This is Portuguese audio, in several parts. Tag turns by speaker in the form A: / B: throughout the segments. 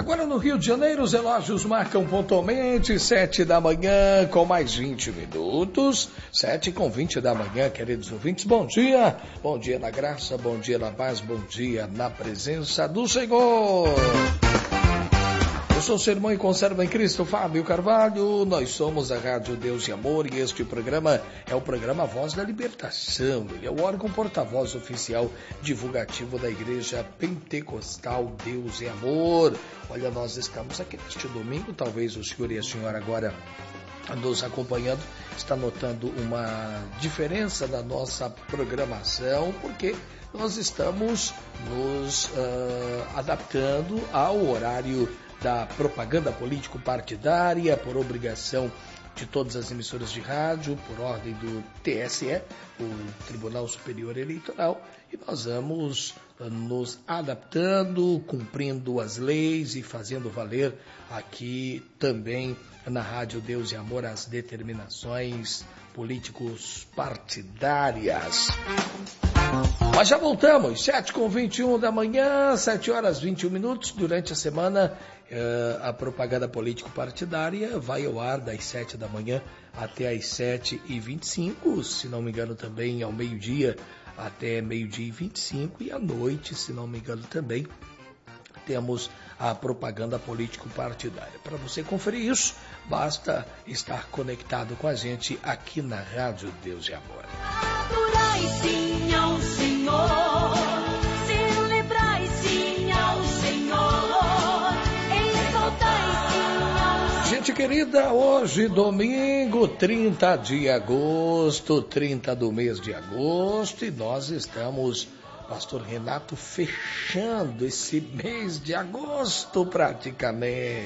A: Agora no Rio de Janeiro, os relógios marcam pontualmente 7 da manhã com mais 20 minutos. 7:20 da manhã, queridos ouvintes. Bom dia na graça, bom dia na paz, bom dia na presença do Senhor. Eu sou seu irmão e conservo em Cristo, Fábio Carvalho. Nós somos a Rádio Deus e Amor e este programa é o programa Voz da Libertação. Ele é o órgão porta-voz oficial divulgativo da Igreja Pentecostal Deus e Amor. Olha, nós estamos aqui neste domingo, talvez o senhor e a senhora agora nos acompanhando, está notando uma diferença na nossa programação, porque nós estamos nos adaptando ao horário da propaganda político-partidária, por obrigação de todas as emissoras de rádio, por ordem do TSE, o Tribunal Superior Eleitoral, e nós vamos nos adaptando, cumprindo as leis e fazendo valer aqui também na Rádio Deus e Amor as determinações políticos partidárias. Mas já voltamos, 7:21 da manhã, 7h21. Durante a semana, a propaganda político-partidária vai ao ar das 7 da manhã até as 7h25, se não me engano também ao meio-dia até meio-dia e 25, e à noite, se não me engano também, temos a propaganda político-partidária. Para você conferir isso, basta estar conectado com a gente aqui na Rádio Deus e Amor.
B: Adorai sim ao Senhor, celebrai sim ao Senhor, exaltai sim ao Senhor.
A: Gente querida, hoje domingo, 30 de agosto, 30 do mês de agosto, e nós estamos, Pastor Renato, fechando esse mês de agosto praticamente.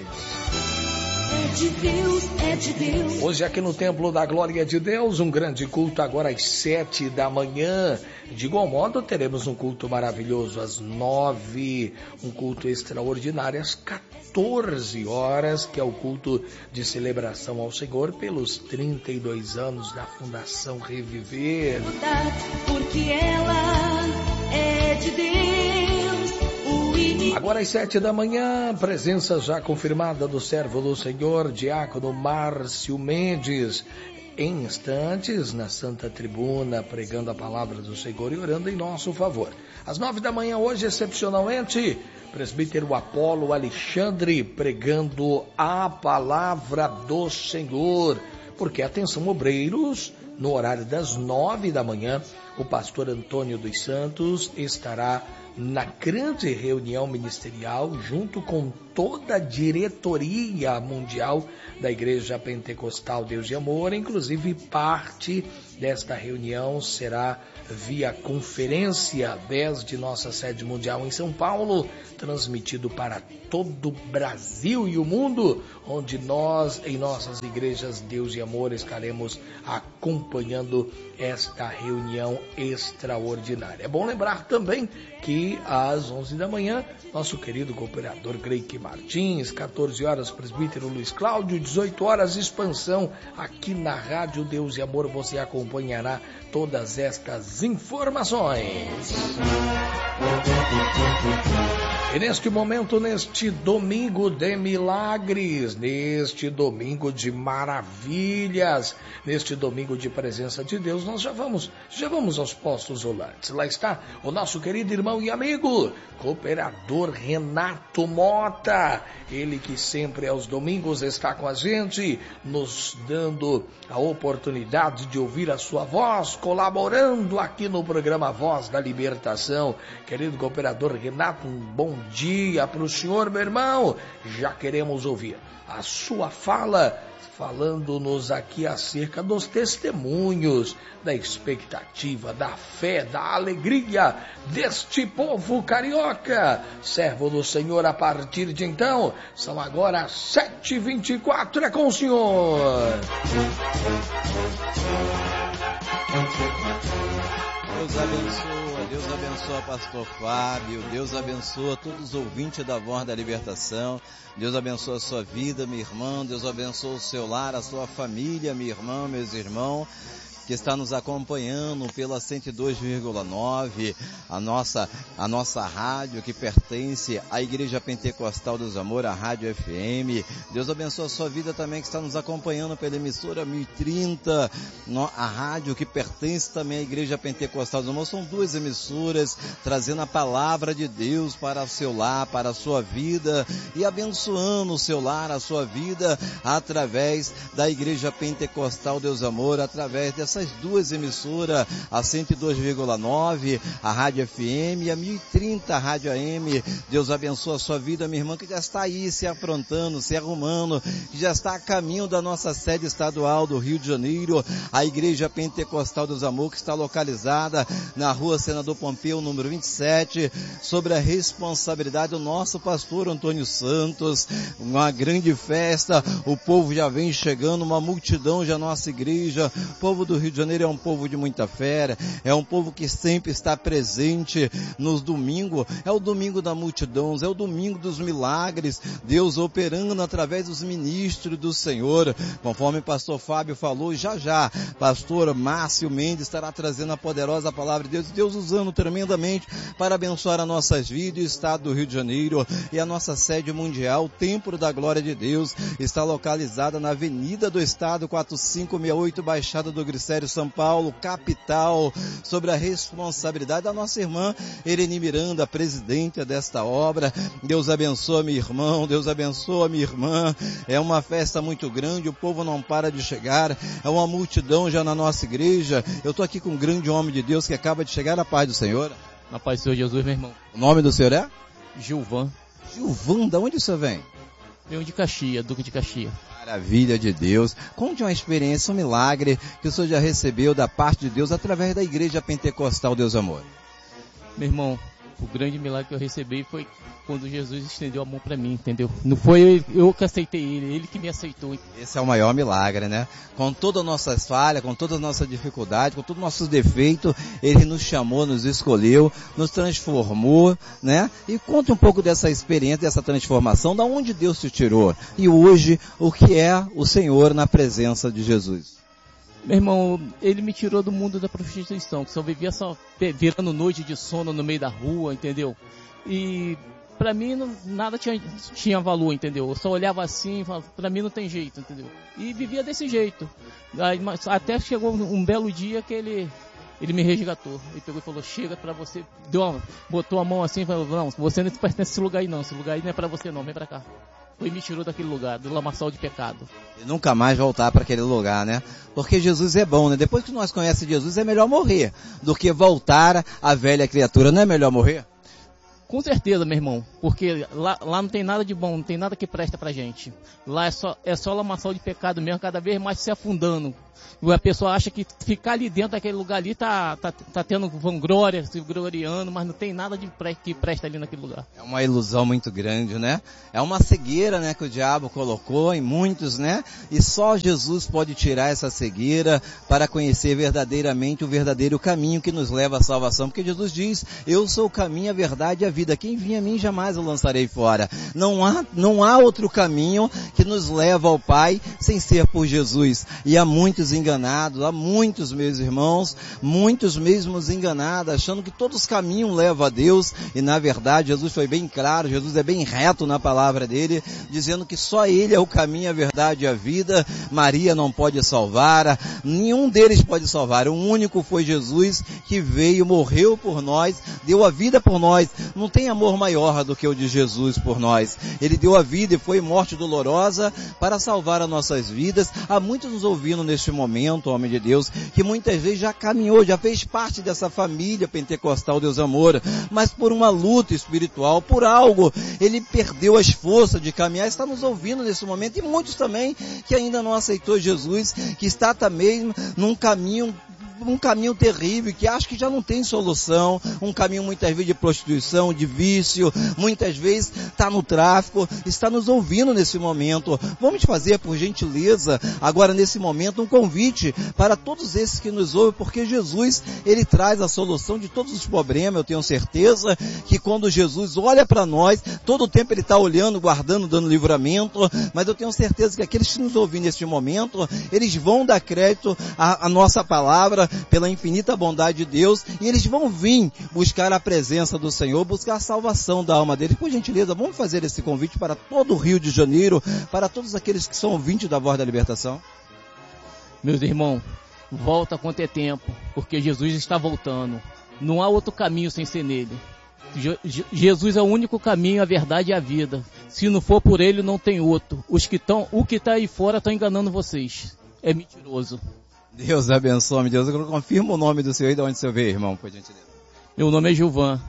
B: É de Deus, é de Deus.
A: Hoje aqui no Templo da Glória de Deus, um grande culto agora às 7 da manhã. De igual modo, teremos um culto maravilhoso às 9, um culto extraordinário às 14 horas, que é o culto de celebração ao Senhor pelos 32 anos da Fundação Reviver.
B: Porque ela é de Deus.
A: Agora às 7 da manhã, presença já confirmada do servo do Senhor, diácono Márcio Mendes, em instantes na Santa Tribuna, pregando a palavra do Senhor e orando em nosso favor. Às 9 da manhã hoje, excepcionalmente, presbítero Apolo Alexandre, pregando a palavra do Senhor. Porque, atenção obreiros, no horário das 9 da manhã, o pastor Antônio dos Santos estará na grande reunião ministerial, junto com toda a diretoria mundial da Igreja Pentecostal Deus e Amor. Inclusive, parte desta reunião será via conferência desde nossa sede mundial em São Paulo, transmitido para todo o Brasil e o mundo, onde nós, em nossas igrejas Deus e Amor, estaremos acompanhando esta reunião extraordinária. É bom lembrar também que às 11 da manhã, nosso querido cooperador Greike Martins, 14 horas, presbítero Luiz Cláudio, 18 horas, expansão aqui na Rádio Deus e Amor. Você acompanhará todas estas informações. E neste momento, neste domingo de milagres, neste domingo de maravilhas, neste domingo de presença de Deus, nós já vamos aos postos rolantes. Lá está o nosso querido irmão e amigo, cooperador Renato Mota, ele que sempre aos domingos está com a gente, nos dando a oportunidade de ouvir a sua voz, colaborando aqui no programa Voz da Libertação. Querido cooperador Renato, um bom dia para o senhor, meu irmão. Já queremos ouvir a sua fala, falando-nos aqui acerca dos testemunhos, da expectativa, da fé, da alegria deste povo carioca. Servo do Senhor, a partir de então, são agora 7h24, é com o senhor.
C: Deus abençoa pastor Fábio, Deus abençoa todos os ouvintes da Voz da Libertação, Deus abençoa a sua vida, meu irmão, Deus abençoa o seu lar, a sua família, minha irmã, meus irmãos. que está nos acompanhando pela 102,9, a nossa rádio que pertence à Igreja Pentecostal Deus Amor, a Rádio FM. Deus abençoe a sua vida também, que está nos acompanhando pela emissora 1030, a rádio que pertence também à Igreja Pentecostal Deus Amor. São duas emissoras trazendo a palavra de Deus para o seu lar, para a sua vida, e abençoando o seu lar, a sua vida, através da Igreja Pentecostal Deus Amor, através dessas duas emissoras, a 102,9, a Rádio FM, e a 1030, a Rádio AM. Deus abençoe a sua vida, minha irmã, que já está aí se aprontando, se arrumando, que já está a caminho da nossa sede estadual do Rio de Janeiro, a Igreja Pentecostal Deus Amor, que está localizada na Rua Senador Pompeu, número 27, sobre a responsabilidade do nosso pastor Antônio Santos. Uma grande festa, o povo já vem chegando, uma multidão já na nossa igreja. O povo do Rio de Janeiro é um povo de muita fé, é um povo que sempre está presente nos domingos, é o domingo da multidão, é o domingo dos milagres, Deus operando através dos ministros do Senhor, conforme o pastor Fábio falou. Já, pastor Márcio Mendes estará trazendo a poderosa palavra de Deus usando tremendamente para abençoar as nossas vidas, o estado do Rio de Janeiro. E a nossa sede mundial, o Templo da Glória de Deus, está localizada na Avenida do Estado, 4568, Baixada do Glicério, São Paulo, capital, sobre a responsabilidade da nossa irmã Ereni Miranda, presidente desta obra. Deus abençoe meu irmão, Deus abençoe minha irmã. É uma festa muito grande, o povo não para de chegar, é uma multidão já na nossa igreja. Eu estou aqui com um grande homem de Deus que acaba de chegar. Na paz do Senhor.
D: Na paz do Senhor Jesus, meu irmão.
C: O nome do senhor é?
D: Gilvan.
C: Gilvan, da onde o senhor vem?
D: Venho de Caxias, Duque de Caxias.
C: Maravilha de Deus. Conte uma experiência, um milagre que o senhor já recebeu da parte de Deus através da Igreja Pentecostal Deus Amor.
D: Meu irmão, o grande milagre que eu recebi foi quando Jesus estendeu a mão para mim, entendeu? Não foi eu que aceitei ele que me aceitou.
C: Esse é o maior milagre, né? Com todas as nossas falhas, com todas as nossas dificuldades, com todos os nossos defeitos, ele nos chamou, nos escolheu, nos transformou, né? E conte um pouco dessa experiência, dessa transformação, da onde Deus te tirou. E hoje, o que é o Senhor na presença de Jesus?
D: Meu irmão, ele me tirou do mundo da prostituição, que só vivia só virando noite de sono no meio da rua, entendeu? E pra mim nada tinha valor, entendeu? Eu só olhava assim e falava, pra mim não tem jeito, entendeu? E vivia desse jeito. Aí, mas até chegou um belo dia que ele me resgatou. Ele pegou e falou, chega pra você. Botou a mão assim e falou, não, você não pertence a esse lugar aí não. Esse lugar aí não é pra você não, vem pra cá. E me tirou daquele lugar, do lamaçal de pecado.
C: E nunca mais voltar para aquele lugar, né? Porque Jesus é bom, né? Depois que nós conhecemos Jesus, é melhor morrer do que voltar à velha criatura. Não é melhor morrer?
D: Com certeza, meu irmão, porque lá não tem nada de bom, não tem nada que presta pra gente. Lá é só lamaçal de pecado mesmo, cada vez mais se afundando. E a pessoa acha que ficar ali dentro daquele lugar ali tá tendo vanglória, se gloriando, mas não tem nada que presta ali naquele lugar.
C: É uma ilusão muito grande, né? É uma cegueira, né, que o diabo colocou em muitos, né? E só Jesus pode tirar essa cegueira para conhecer verdadeiramente o verdadeiro caminho que nos leva à salvação. Porque Jesus diz, eu sou o caminho, a verdade e a vida. Quem vinha a mim jamais o lançarei fora. Não há outro caminho que nos leva ao Pai sem ser por Jesus. E há muitos enganados, há muitos, meus irmãos, muitos mesmos enganados, achando que todos os caminhos levam a Deus, e na verdade Jesus foi bem claro, Jesus é bem reto na palavra dele, dizendo que só ele é o caminho, a verdade e a vida. Maria não pode salvar, nenhum deles pode salvar, o único foi Jesus que veio, morreu por nós, deu a vida por nós. Não tem amor maior do que o de Jesus por nós. Ele deu a vida e foi morte dolorosa para salvar as nossas vidas. Há muitos nos ouvindo neste momento, homem de Deus, que muitas vezes já caminhou, já fez parte dessa família pentecostal Deus Amor, mas por uma luta espiritual, por algo, ele perdeu as forças de caminhar, está nos ouvindo nesse momento, e muitos também que ainda não aceitou Jesus, que está também num caminho um caminho terrível, que acha que já não tem solução, um caminho muitas vezes de prostituição, de vício, muitas vezes está no tráfico, está nos ouvindo nesse momento. Vamos fazer, por gentileza, agora nesse momento, um convite para todos esses que nos ouvem, porque Jesus, ele traz a solução de todos os problemas. Eu tenho certeza que quando Jesus olha para nós, todo o tempo ele está olhando, guardando, dando livramento, mas eu tenho certeza que aqueles que nos ouvem neste momento, eles vão dar crédito à nossa palavra, pela infinita bondade de Deus, e eles vão vir buscar a presença do Senhor, buscar a salvação da alma deles. Por gentileza, vamos fazer esse convite para todo o Rio de Janeiro, para todos aqueles que são ouvintes da Voz da Libertação.
D: Meus irmãos, volta quanto é tempo, porque Jesus está voltando. Não há outro caminho sem ser nele. Jesus é o único caminho, a verdade e a vida. Se não for por ele, não tem outro. O que está aí fora está enganando vocês. É mentiroso.
C: Deus abençoe, Deus. Eu confirmo o nome do Senhor e de onde você veio, irmão, por gentileza.
D: Meu nome é Gilvan.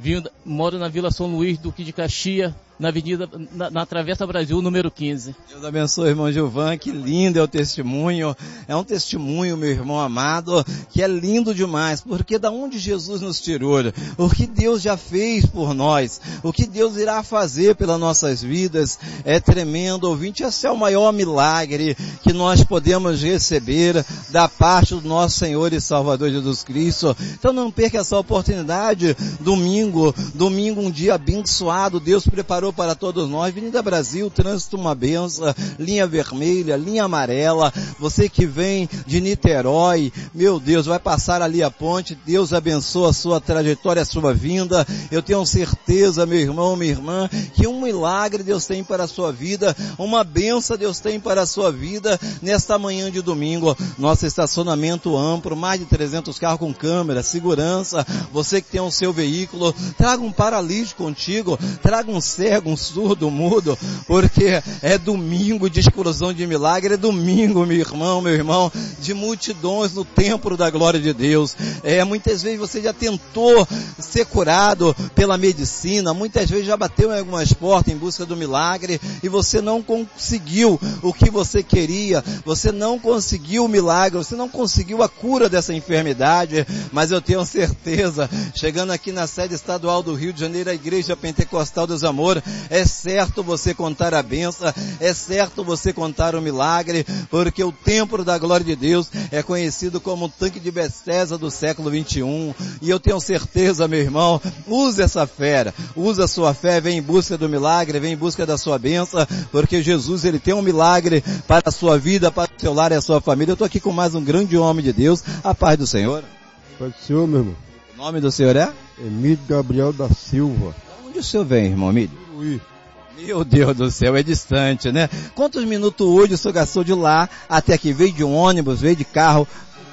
D: Moro na Vila São Luís, Duque de Caxias, na Avenida, na Travessa Brasil, número 15.
C: Deus abençoe, irmão Gilvan, que lindo é o testemunho. É um testemunho, meu irmão amado, que é lindo demais, porque da onde Jesus nos tirou, o que Deus já fez por nós, o que Deus irá fazer pelas nossas vidas, é tremendo, ouvinte. Esse é o maior milagre que nós podemos receber da parte do nosso Senhor e Salvador Jesus Cristo. Então não perca essa oportunidade. Domingo, um dia abençoado, Deus preparou para todos nós. Avenida Brasil, trânsito uma benção, linha vermelha, linha amarela. Você que vem de Niterói, meu Deus, vai passar ali a ponte. Deus abençoa a sua trajetória, a sua vinda. Eu tenho certeza, meu irmão, minha irmã, que um milagre Deus tem para a sua vida, uma benção Deus tem para a sua vida nesta manhã de domingo. Nosso estacionamento amplo, mais de 300 carros com câmera, segurança. Você que tem o seu veículo, traga um paralítico contigo, traga um cego, um surdo, um mudo, porque é domingo de explosão de milagre, é domingo, meu irmão, de multidões no templo da glória de Deus. Muitas vezes você já tentou ser curado pela medicina, muitas vezes já bateu em algumas portas em busca do milagre, e você não conseguiu o que você queria, você não conseguiu o milagre, você não conseguiu a cura dessa enfermidade, mas eu tenho certeza, chegando aqui na sede estadual do Rio de Janeiro, a Igreja Pentecostal dos Amor, é certo você contar a benção, é certo você contar o milagre, porque o templo da glória de Deus é conhecido como o tanque de Betesda do século 21, e eu tenho certeza, meu irmão, use essa fé, use a sua fé, vem em busca do milagre, vem em busca da sua benção, porque Jesus, ele tem um milagre para a sua vida, para o seu lar e a sua família. Eu estou aqui com mais um grande homem de Deus. A paz do Senhor.
E: Paz do Senhor, meu irmão.
C: O nome do senhor é?
E: Emílio Gabriel da Silva.
C: Onde o senhor vem, irmão Emílio?
E: Ui.
C: Meu Deus do céu, é distante, né? Quantos minutos hoje o senhor gastou de lá até aqui? Veio de um ônibus, veio de carro?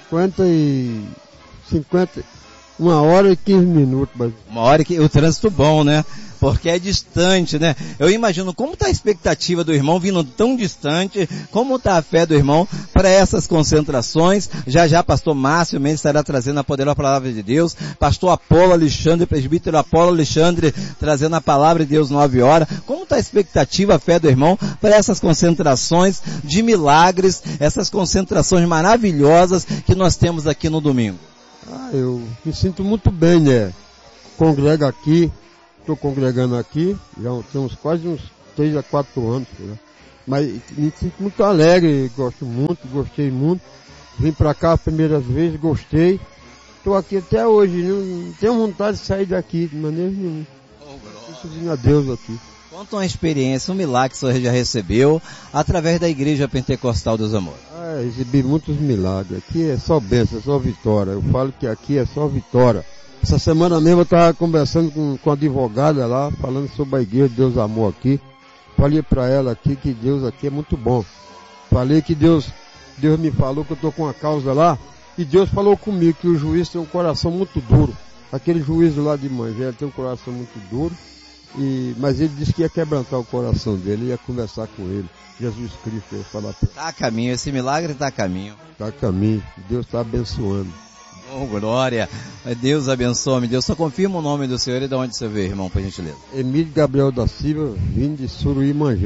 E: 1 hora e 15 minutos. Mas...
C: 1 hora e 15, o trânsito bom, né? Porque é distante, né? Eu imagino como está a expectativa do irmão vindo tão distante, como está a fé do irmão para essas concentrações. Já pastor Márcio Mendes estará trazendo a poderosa palavra de Deus, pastor Apolo Alexandre, presbítero Apolo Alexandre, trazendo a palavra de Deus 9 horas. Como está a expectativa, a fé do irmão para essas concentrações de milagres, essas concentrações maravilhosas que nós temos aqui no domingo?
E: Eu me sinto muito bem, né? Congrego aqui. Estou congregando aqui, já tem quase uns 3 a 4 anos, né? Mas me sinto muito alegre, gostei muito. Vim para cá a primeira vez, gostei. Estou aqui até hoje, não tenho vontade de sair daqui de maneira nenhuma. Estou pedindo a Deus aqui.
C: Conta uma experiência, um milagre que o senhor já recebeu através da Igreja Pentecostal dos Amores.
E: Recebi muitos milagres. Aqui é só bênção, é só vitória. Eu falo que aqui é só vitória. Essa semana mesmo eu estava conversando com a advogada lá, falando sobre a igreja de Deus Amor aqui. Falei para ela aqui que Deus aqui é muito bom. Falei que Deus me falou que eu estou com uma causa lá, e Deus falou comigo que o juiz tem um coração muito duro. Aquele juiz lá de Mangé tem um coração muito duro, mas ele disse que ia quebrantar o coração dele, ia conversar com ele. Jesus Cristo ia falar para ele.
C: Está a caminho, esse milagre está a caminho.
E: Está a caminho, Deus está abençoando.
C: Oh, glória. Deus abençoe, Deus. Só confirma o nome do senhor e de onde você veio, irmão, por gentileza.
E: Emílio Gabriel da Silva, vindo de Suruí, Mangé.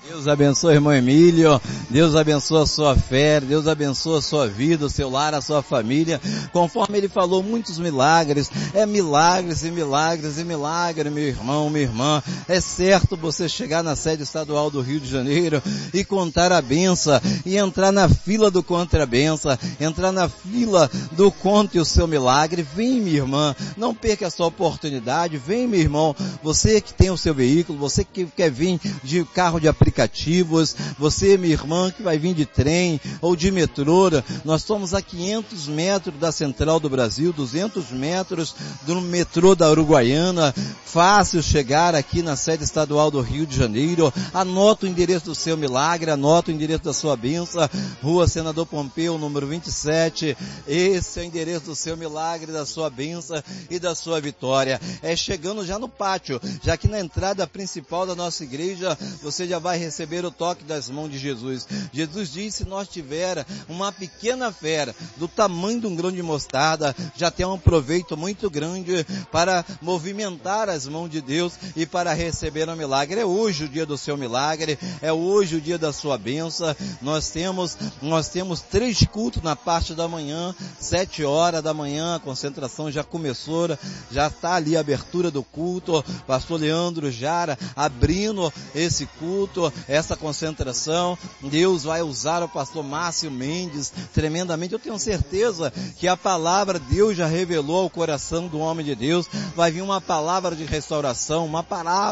C: Deus abençoe, irmão Emílio, Deus abençoe a sua fé, Deus abençoe a sua vida, o seu lar, a sua família, conforme ele falou, muitos milagres, milagres e milagres e milagres, meu irmão, minha irmã, é certo você chegar na sede estadual do Rio de Janeiro e contar a benção, e entrar na fila do contra a benção, entrar na fila do conte o seu milagre. Vem, minha irmã, não perca essa oportunidade, vem, meu irmão, você que tem o seu veículo, você que quer vir de carro de aplicativos, você, minha irmã, que vai vir de trem ou de metrô, nós estamos a 500 metros da Central do Brasil, 200 metros do metrô da Uruguaiana, fácil chegar aqui na sede estadual do Rio de Janeiro. Anota o endereço do seu milagre, anota o endereço da sua bênção, Rua Senador Pompeu, número 27, esse é o endereço do seu milagre, da sua bênção e da sua vitória. É chegando já no pátio, já que na entrada principal da nossa igreja, você já vai receber o toque das mãos de Jesus. Jesus disse, se nós tiver uma pequena fé do tamanho de um grão de mostarda, já tem um proveito muito grande para movimentar as mãos de Deus e para receber o milagre. É hoje o dia do seu milagre, é hoje o dia da sua bênção. Nós temos 3 cultos na parte da manhã, 7 horas da manhã, a concentração já começou, já está ali a abertura do culto, pastor Leandro Jara abrindo esse culto, essa concentração. Deus vai usar o pastor Márcio Mendes tremendamente. Eu tenho certeza que a palavra Deus já revelou ao coração do homem de Deus. Vai vir uma palavra de restauração, uma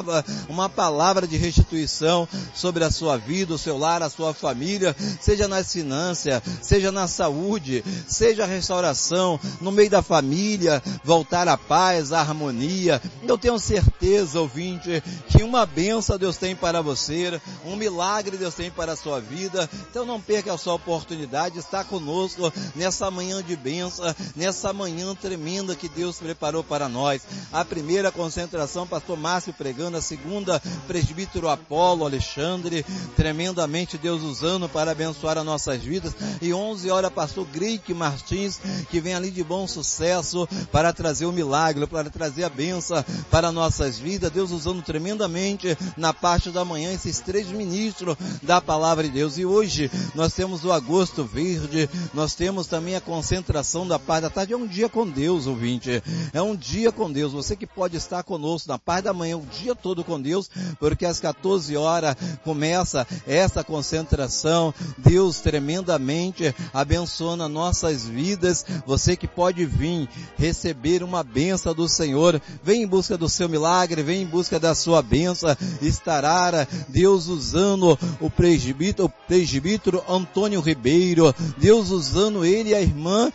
C: palavra de restituição sobre a sua vida, o seu lar, a sua família, seja nas finanças, seja na saúde, seja a restauração no meio da família, voltar à paz, à harmonia. Eu tenho certeza, ouvinte, que uma bênção Deus tem para você, um milagre Deus tem para a sua vida. Então não perca a sua oportunidade de estar conosco nessa manhã de bênção, nessa manhã tremenda que Deus preparou para nós. A primeira concentração, pastor Márcio pregando, a segunda, presbítero Apolo Alexandre, tremendamente Deus usando para abençoar as nossas vidas. E 11 horas, pastor Greik Martins, que vem ali de bom sucesso para trazer o milagre, para trazer a bênção para nossas vidas. Deus usando tremendamente na parte da manhã esses 3 ministros da palavra de Deus. E hoje nós temos o Agosto Verde, nós temos também a concentração da parte da tarde. É um dia com Deus, ouvinte, é um dia com Deus. Você que pode estar conosco na parte da manhã, o dia todo com Deus, porque às 14 horas começa essa concentração. Deus tremendamente abençoando as nossas vidas. Você que pode vir receber uma bênção do Senhor, vem em busca do seu milagre, vem em busca da sua bênção. Estará Deus usando o presbítero Antônio Ribeiro, Deus usando ele e a irmã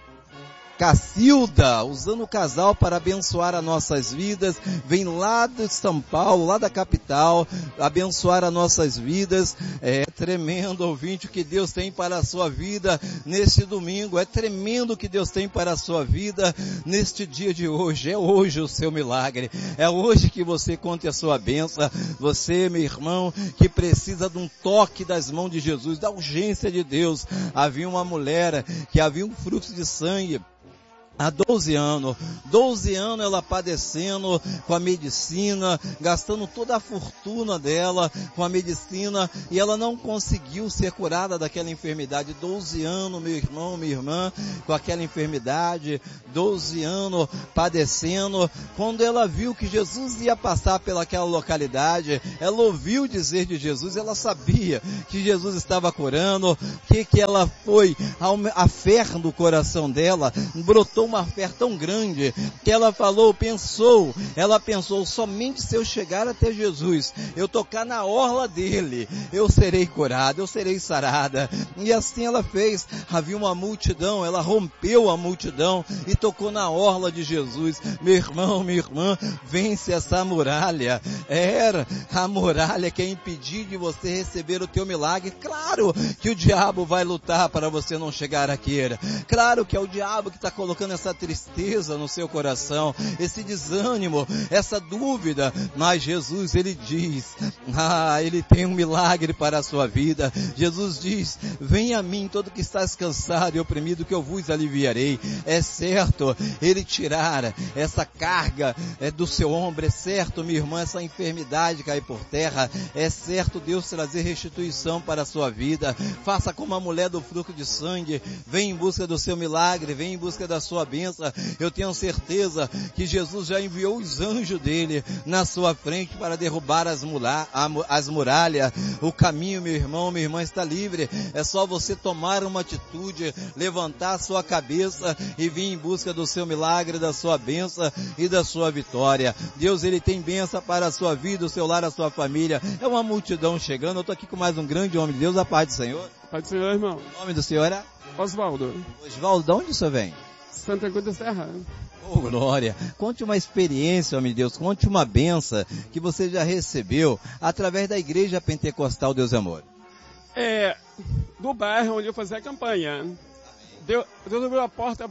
C: Cacilda, usando o casal para abençoar as nossas vidas. Vem lá de São Paulo, lá da capital, abençoar as nossas vidas. É tremendo, ouvinte, o que Deus tem para a sua vida neste domingo. É tremendo o que Deus tem para a sua vida neste dia de hoje. É hoje o seu milagre. É hoje que você conte a sua bênção. Você, meu irmão, que precisa de um toque das mãos de Jesus, da urgência de Deus. Havia uma mulher que havia um fluxo de sangue há 12 anos ela padecendo com a medicina, gastando toda a fortuna dela com a medicina, e ela não conseguiu ser curada daquela enfermidade. 12 anos, meu irmão, minha irmã, com aquela enfermidade, 12 anos padecendo. Quando ela viu que Jesus ia passar pelaquela localidade, ela ouviu dizer de Jesus, ela sabia que Jesus estava curando, que ela foi, a fé do coração dela brotou uma fé tão grande que ela pensou, somente se eu chegar até Jesus, eu tocar na orla dele, eu serei curada, eu serei sarada. E assim ela fez. Havia uma multidão, ela rompeu a multidão e tocou na orla de Jesus. Meu irmão, minha irmã, vence essa muralha. Era a muralha que é impedir de você receber o teu milagre. Claro que o diabo vai lutar para você não chegar aqui. Claro que é o diabo que está colocando vendo essa tristeza no seu coração, esse desânimo, essa dúvida, mas Jesus, Ele diz, Ele tem um milagre para a sua vida. Jesus diz, venha a mim todo que estás cansado e oprimido, que eu vos aliviarei. É certo Ele tirar essa carga do seu ombro, é certo, minha irmã, essa enfermidade cair por terra, é certo Deus trazer restituição para a sua vida. Faça como a mulher do fluxo de sangue, vem em busca do seu milagre, vem em busca da sua bênção. Eu tenho certeza que Jesus já enviou os anjos dele na sua frente para derrubar as muralhas. O caminho, meu irmão, minha irmã, está livre. É só você tomar uma atitude, levantar a sua cabeça e vir em busca do seu milagre, da sua bênção e da sua vitória. Deus, Ele tem bênção para a sua vida, o seu lar, a sua família. É uma multidão chegando. Eu estou aqui com mais um grande homem de Deus. A paz do Senhor.
F: Paz do Senhor, irmão.
C: O nome do senhor é?
F: Oswaldo.
C: Oswaldo, de onde o senhor vem?
F: Santa Cruz da Serra.
C: Oh, glória. Conte uma experiência, homem de Deus. Conte uma bênção que você já recebeu através da Igreja Pentecostal Deus e Amor.
F: Do bairro onde eu fazia a campanha. Deus abriu a porta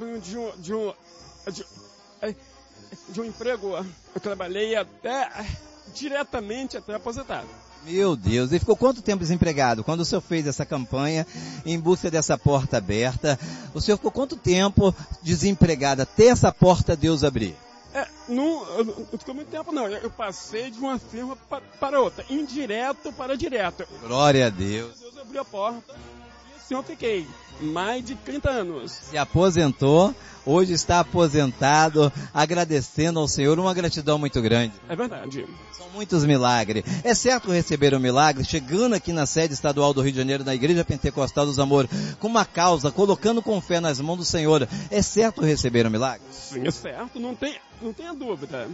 F: de um emprego. Eu trabalhei diretamente até aposentado.
C: Meu Deus, e ficou quanto tempo desempregado? Quando o senhor fez essa campanha em busca dessa porta aberta, o senhor ficou quanto tempo desempregado até essa porta Deus abrir?
F: Não ficou muito tempo não, eu passei de uma firma para outra, indireto para direto.
C: Glória a Deus.
F: Deus abriu a porta e assim eu fiquei mais de 30 anos.
C: Se aposentou, hoje está aposentado, agradecendo ao Senhor, uma gratidão muito grande.
F: É verdade.
C: São muitos milagres. É certo receber um milagre, chegando aqui na sede estadual do Rio de Janeiro, na Igreja Pentecostal dos Amor, com uma causa, colocando com fé nas mãos do Senhor. É certo receber um milagre?
F: Sim, é certo, não tenha dúvida.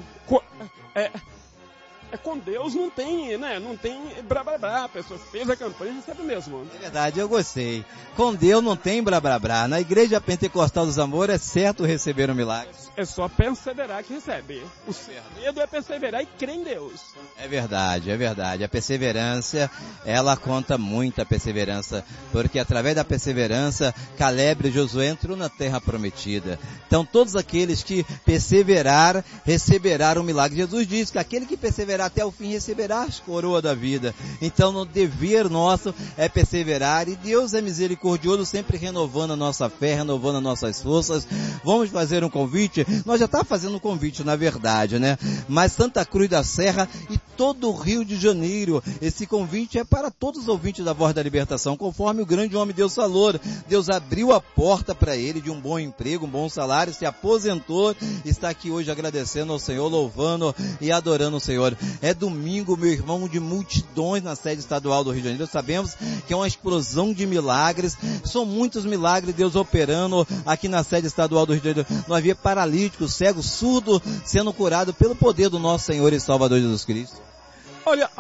F: Com Deus não tem, né? Não tem blá blá blá. A pessoa fez a campanha e recebe mesmo.
C: É verdade, eu gostei. Com Deus não tem blá blá blá. Na Igreja Pentecostal dos Amor é certo receber um milagre.
F: É só perseverar que recebe. O segredo é perseverar e crer em Deus.
C: É verdade, é verdade. A perseverança, ela conta muito, a perseverança, porque através da perseverança, Caleb e Josué entrou na terra prometida. Então todos aqueles que perseverar, receberão o milagre. Jesus disse que aquele que perseverar até o fim receberá as coroas da vida. Então o dever nosso é perseverar, e Deus é misericordioso, sempre renovando a nossa fé, renovando as nossas forças. Vamos fazer um convite. Nós já estamos fazendo um convite, na verdade, né? Mas Santa Cruz da Serra e todo o Rio de Janeiro, esse convite é para todos os ouvintes da Voz da Libertação, conforme o grande homem Deus falou. Deus abriu a porta para ele de um bom emprego, um bom salário, se aposentou, está aqui hoje agradecendo ao Senhor, louvando e adorando o Senhor. É domingo, meu irmão, de multidões na sede estadual do Rio de Janeiro. Sabemos que é uma explosão de milagres, são muitos milagres Deus operando aqui na sede estadual do Rio de Janeiro. Nós vimos paralítico, cego, surdo sendo curado pelo poder do nosso Senhor e Salvador Jesus Cristo.
F: Olha,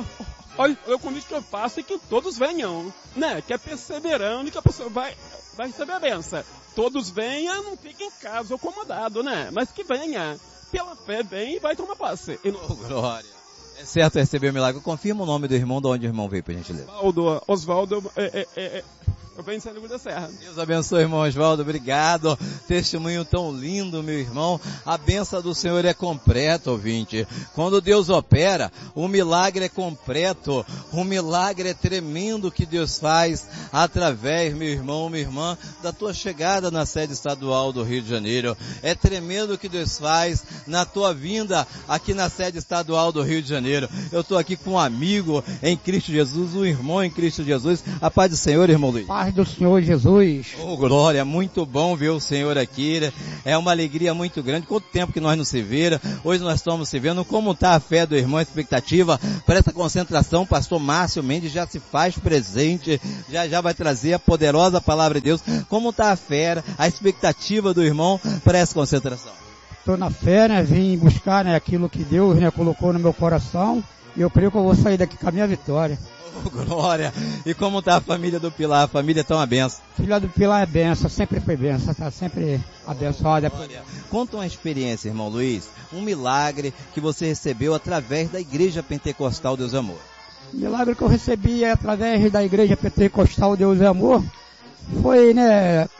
F: o convite que eu faço é que todos venham, né? Que é perseverando e que a pessoa vai receber a benção. Todos venham, não fiquem em casa acomodado, né? Mas que venha. Pela fé vem e vai tomar posse.
C: Oh, glória. É certo receber o milagre. Confirma o nome do irmão, de onde o irmão veio, por gentileza.
F: Oswaldo, eu venho de Santa Cruz da Serra.
C: Deus abençoe, irmão Oswaldo, obrigado. Testemunho tão lindo, meu irmão. A bênção do Senhor é completa, ouvinte. Quando Deus opera, o milagre é completo. O milagre é tremendo que Deus faz através, meu irmão, minha irmã, da tua chegada na sede estadual do Rio de Janeiro. É tremendo que Deus faz na tua vinda aqui na sede estadual do Rio de Janeiro. Eu estou aqui com um amigo em Cristo Jesus, um irmão em Cristo Jesus. A paz do Senhor, irmão Luiz.
G: Paz do Senhor Jesus.
C: Oh, glória, muito bom ver o Senhor aqui. É uma alegria muito grande. Quanto tempo que nós não se viram. Hoje nós estamos se vendo. Como está a fé do irmão, a expectativa para essa concentração? Pastor Márcio Mendes já se faz presente. Já vai trazer a poderosa palavra de Deus. Como está a fé, a expectativa do irmão para essa concentração?
G: Estou na fé, né? Vim buscar, né, aquilo que Deus, né, colocou no meu coração. E eu creio que eu vou sair daqui com a minha vitória.
C: Oh, glória! E como está a família do Pilar? A família é tão uma benção.
G: Filha do Pilar é benção, sempre foi benção, está sempre abençoada.
C: Conta uma experiência, irmão Luiz, um milagre que você recebeu através da Igreja Pentecostal Deus e Amor.
G: O milagre que eu recebi através da Igreja Pentecostal Deus e Amor foi, né,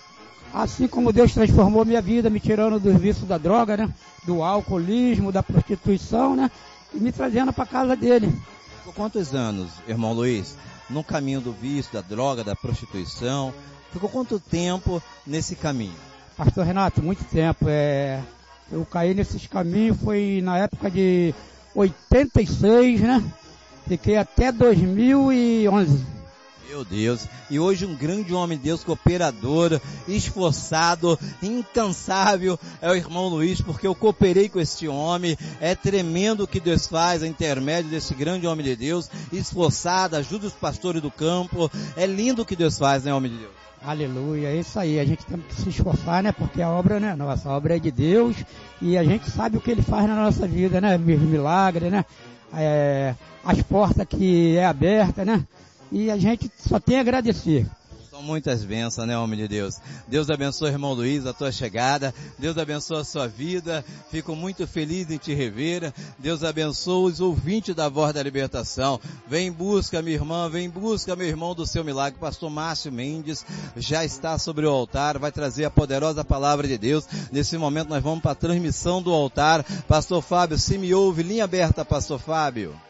G: Assim como Deus transformou minha vida, me tirando dos vícios da droga, né? Do alcoolismo, da prostituição, né? E me trazendo para casa dele.
C: Por quantos anos, irmão Luiz, no caminho do vício, da droga, da prostituição? Ficou quanto tempo nesse caminho?
G: Pastor Renato, muito tempo. Eu caí nesses caminhos, foi na época de 86, né? Fiquei até 2011.
C: Meu Deus, e hoje um grande homem de Deus, cooperador, esforçado, incansável, é o irmão Luiz, porque eu cooperei com este homem, é tremendo o que Deus faz, a intermédio desse grande homem de Deus, esforçado, ajuda os pastores do campo, é lindo o que Deus faz, né, homem de Deus?
G: Aleluia, é isso aí, a gente tem que se esforçar, né, porque a obra não é nossa, a obra é de Deus, e a gente sabe o que Ele faz na nossa vida, né, milagres, né, as portas que é aberta, né, e a gente só tem a agradecer.
C: São muitas bênçãos, né, homem de Deus? Deus abençoe, irmão Luiz, a tua chegada. Deus abençoe a sua vida. Fico muito feliz em te rever. Deus abençoe os ouvintes da Voz da Libertação. Vem em busca, minha irmã, vem em busca, meu irmão, do seu milagre. Pastor Márcio Mendes já está sobre o altar, vai trazer a poderosa palavra de Deus. Nesse momento nós vamos para a transmissão do altar. Pastor Fábio, se me ouve, linha aberta, Pastor Fábio.